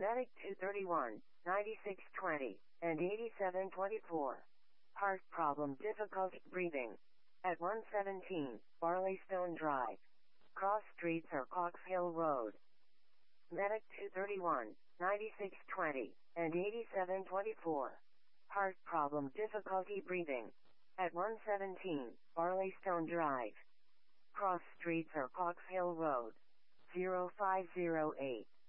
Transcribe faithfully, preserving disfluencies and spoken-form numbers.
Medic two thirty-one, ninety-six twenty, and eighty-seven twenty-four. Heart problem, difficulty breathing. At one seventeen, Barleystone Drive. Cross Streets or Cox Hill Road. Medic two thirty-one, ninety-six twenty, and eighty-seven twenty-four. Heart problem, difficulty breathing. At one seventeen, Barleystone Drive. Cross Streets or Cox Hill Road. zero five zero eight.